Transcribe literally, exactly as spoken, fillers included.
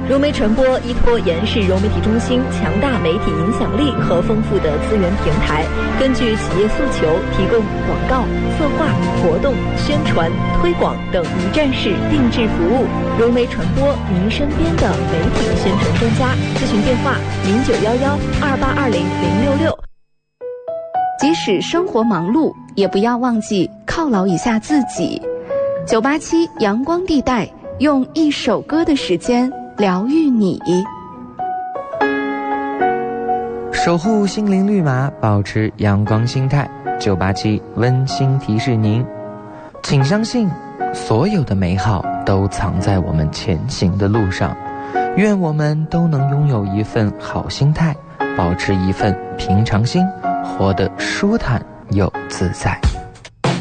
融媒传播依托延世融媒体中心强大媒体影响力和丰富的资源平台，根据企业诉求提供广告、策划、活动、宣传、推广等一站式定制服务。融媒传播，您身边的媒体宣传专家。咨询电话：零九幺幺二八二零零六六。 即使生活忙碌，也不要忘记犒劳一下自己。九八七阳光地带，用一首歌的时间疗愈你， 守护心灵绿码，保持阳光心态。九八七温馨提示您，请相信，所有的美好都藏在我们前行的路上。愿我们都能拥有一份好心态，保持一份平常心，活得舒坦又自在。